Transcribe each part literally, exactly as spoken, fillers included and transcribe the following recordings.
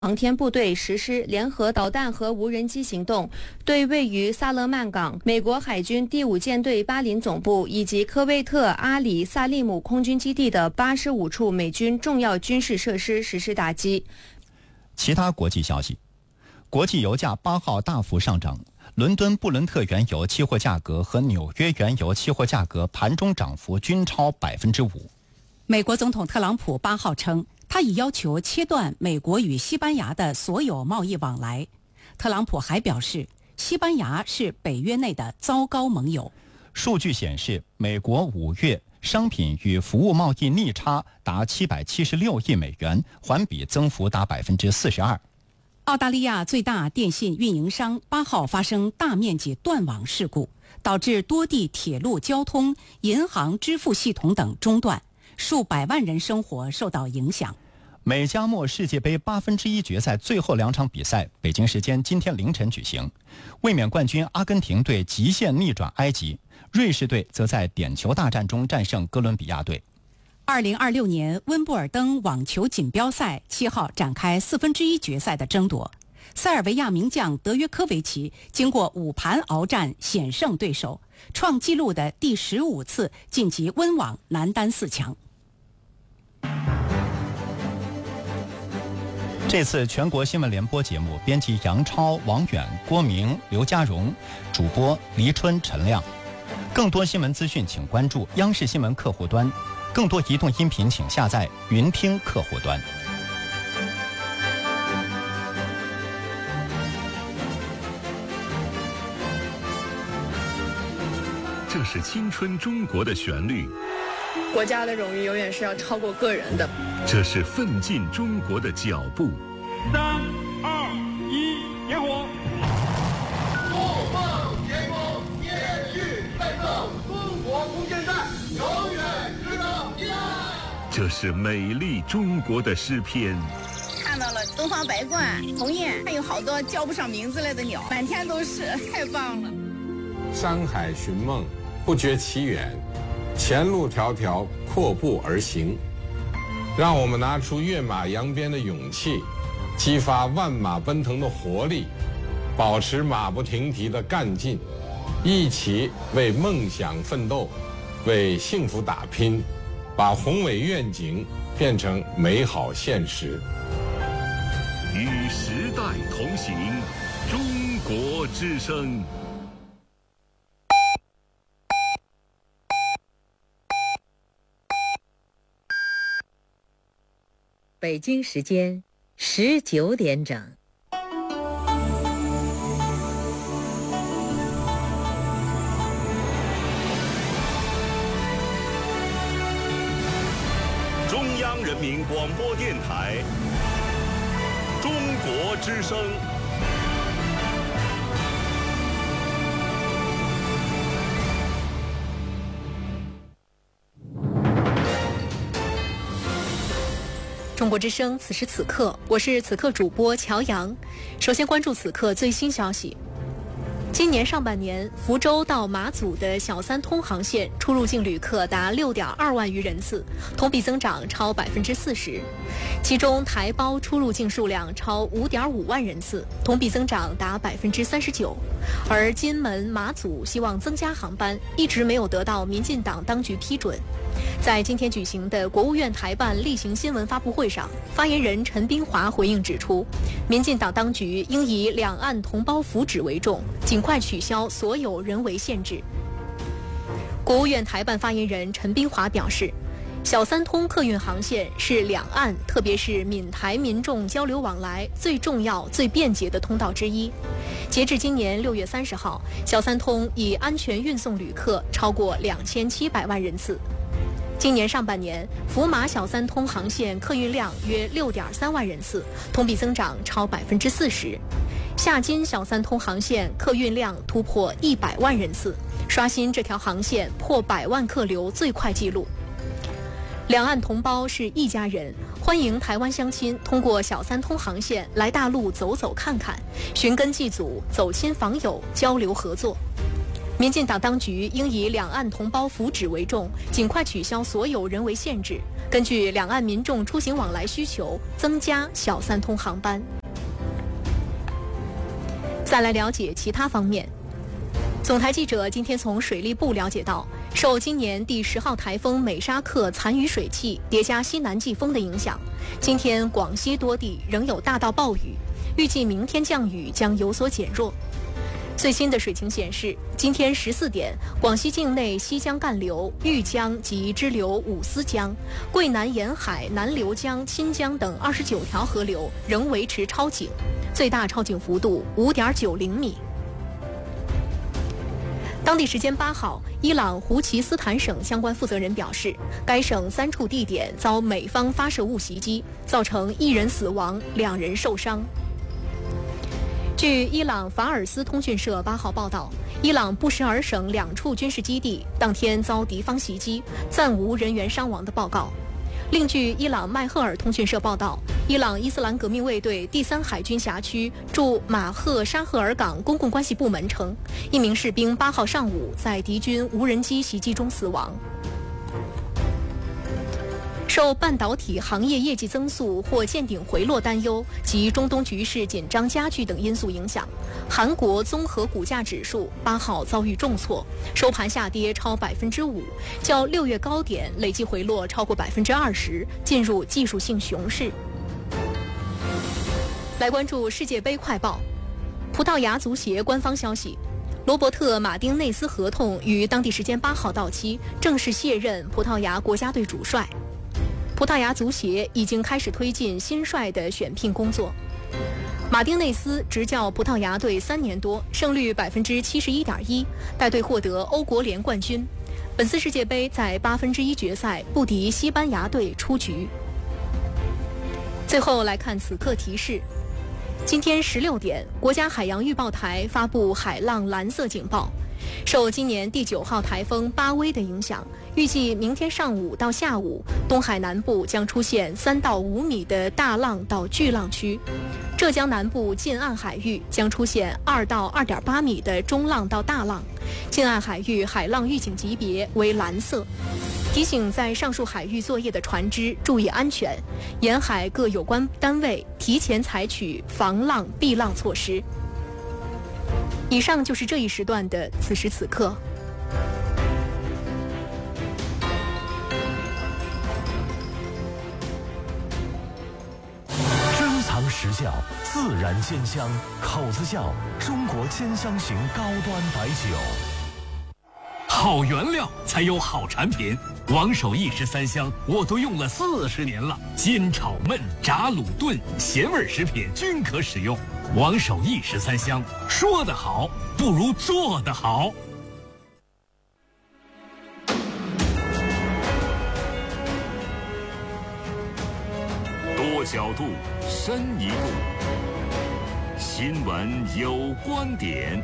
航天部队实施联合导弹和无人机行动，对位于萨勒曼港美国海军第五舰队巴林总部以及科威特阿里萨利姆空军基地的八十五处美军重要军事设施实施打击。 其他国际消息，国际油价八号大幅上涨，伦敦布伦特原油期货价格和纽约原油期货价格盘中涨幅均超百分之五。 美国总统特朗普八号称，他已要求切断美国与西班牙的所有贸易往来。特朗普还表示，西班牙是北约内的糟糕盟友。 数据显示，美国五月商品与服务贸易逆差达七百七十六亿美元，环比增幅达百分之四十二。 澳大利亚最大电信运营商八号发生大面积断网事故，导致多地铁路交通、银行支付系统等中断，数百万人生活受到影响。 美加墨世界杯八分之一决赛最后两场比赛，北京时间今天凌晨举行。卫冕冠军阿根廷队极限逆转埃及，瑞士队则在点球大战中战胜哥伦比亚队。 二零二六年温布尔登网球锦标赛七号展开四分之一决赛的争夺，塞尔维亚名将德约科维奇经过五盘鏖战险胜对手，创纪录的第十五次晋级温网男单四强。 这次全国新闻联播节目编辑杨超、王远、郭明、刘家荣，主播黎春、陈亮。更多新闻资讯请关注央视新闻客户端，更多移动音频请下载云听客户端。 这是青春中国的旋律， 国家的荣誉永远是要超过个人的。 这是奋进中国的脚步。 三二一，点火！ 不放天空，延续奋斗，中国无限赛，永远值得依赖。 这是美丽中国的诗篇。 看到了东方白鹳、鸿雁，还有好多叫不上名字来的鸟，满天都是，太棒了。 山海寻梦，不觉其远，前路迢迢，阔步而行。让我们拿出跃马扬鞭的勇气，激发万马奔腾的活力，保持马不停蹄的干劲，一起为梦想奋斗，为幸福打拼，把宏伟愿景变成美好现实。 与时代同行，中国之声。 北京时间十九点整。 中央人民广播电台，中国之声。 中国之声，此时此刻，我是此刻主播乔阳。首先关注此刻最新消息。今年上半年，福州到马祖的小三通航线出入境旅客达六点二万余人次，同比增长超百分之四十。其中台胞出入境数量超五点五万人次，同比增长达百分之三十九。而金门、马祖希望增加航班，一直没有得到民进党当局批准。在今天举行的国务院台办例行新闻发布会上，发言人陈斌华回应指出，民进党当局应以两岸同胞福祉为重，尽快取消所有人为限制。国务院台办发言人陈斌华表示，小三通客运航线是两岸，特别是闽台民众交流往来最重要、最便捷的通道之一。截至今年六月三十号，小三通已安全运送旅客超过两千七百万人次。今年上半年，福马小三通航线客运量约六点三万人次，同比增长超百分之四十。夏金小三通航线客运量突破一百万人次，刷新这条航线破百万客流最快纪录。两岸同胞是一家人，欢迎台湾乡亲通过小三通航线来大陆走走看看，寻根祭祖，走亲访友，交流合作。 民进党当局应以两岸同胞福祉为重，尽快取消所有人为限制，根据两岸民众出行往来需求，增加小三通航班。再来了解其他方面。总台记者今天从水利部了解到，受今年第十号台风美沙克残余水汽叠加西南季风的影响，今天广西多地仍有大到暴雨，预计明天降雨将有所减弱。最新的水情显示，今天十四点，广西境内西江干流、豫江及支流五思江、桂南沿海南流江、钦江等二十九条河流仍维持超警，最大超警幅度五点九零米。当地时间八号，伊朗胡齐斯坦省相关负责人表示，该省三处地点遭美方发射物袭击，造成一人死亡，两人受伤。据伊朗法尔斯通讯社八号报道，伊朗布什尔省两处军事基地当天遭敌方袭击，暂无人员伤亡的报告。另据伊朗麦赫尔通讯社报道，伊朗伊斯兰革命卫队第三海军辖区驻马赫沙赫尔港公共关系部门称，一名士兵八号上午在敌军无人机袭击中死亡。受半导体行业业绩增速或见顶回落担忧及中东局势紧张加剧等因素影响，韩国综合股价指数八号遭遇重挫，收盘下跌超百分之五，较六月高点累计回落超过百分之二十，进入技术性熊市。来关注世界杯快报，葡萄牙足协官方消息，罗伯特·马丁内斯合同于当地时间八号到期，正式卸任葡萄牙国家队主帅。葡萄牙足协已经开始推进新帅的选聘工作。马丁内斯执教葡萄牙队三年多，胜率百分之七十一点一，带队获得欧国联冠军。本次世界杯在八分之一决赛不敌西班牙队出局。最后来看此刻提示。今天十六点，国家海洋预报台发布海浪蓝色警报。受今年第九号台风巴威的影响，预计明天上午到下午，东海南部将出现三到五米的大浪到巨浪区，浙江南部近岸海域将出现二到二点八米的中浪到大浪，近岸海域海浪预警级别为蓝色。提醒在上述海域作业的船只注意安全，沿海各有关单位提前采取防浪避浪措施。以上就是这一时段的此时此刻。 珍藏时效，自然鲜香，口子窖中国鲜香型高端白酒。好原料才有好产品，王守义十三香我都用了四十年了，煎炒焖炸卤炖咸味食品均可使用。王守义十三香，说得好不如做得好。 多角度，深一步，新闻有观点。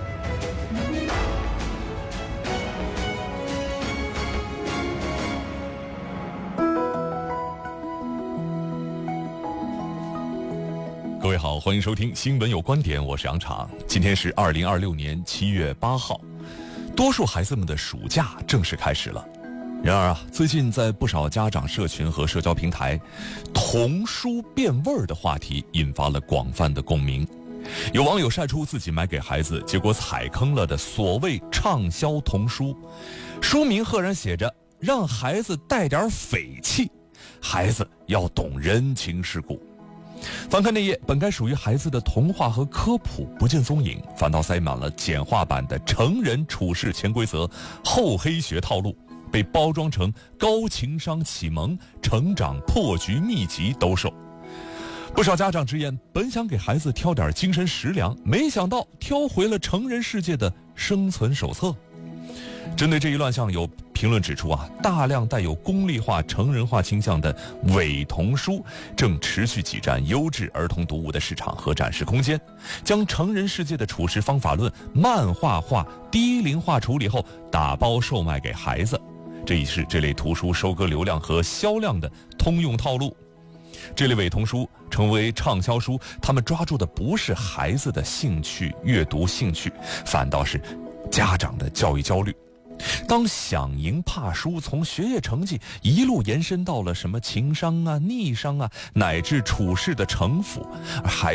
各位好，欢迎收听新闻有观点，我是杨昶。今天是二零二六年七月八号，多数孩子们的暑假正式开始了。然而啊，最近在不少家长社群和社交平台，童书变味儿的话题引发了广泛的共鸣。有网友晒出自己买给孩子，结果踩坑了的所谓畅销童书，书名赫然写着让孩子带点匪气，孩子要懂人情世故。翻看内页，本该属于孩子的童话和科普不见踪影，反倒塞满了简化版的成人处事潜规则、厚黑学套路，被包装成高情商启蒙、成长破局秘籍兜售。不少家长直言，本想给孩子挑点精神食粮，没想到挑回了成人世界的生存手册。针对这一乱象，有评论指出啊，大量带有功利化、成人化倾向的伪童书正持续挤占优质儿童读物的市场和展示空间，将成人世界的处事方法论漫画化、低龄化处理后打包售卖给孩子，这已是这类图书收割流量和销量的通用套路。这类伪童书成为畅销书，他们抓住的不是孩子的兴趣、阅读兴趣，反倒是家长的教育焦虑。当想赢怕输从学业成绩一路延伸到了什么情商啊、逆商啊，乃至处事的城府，孩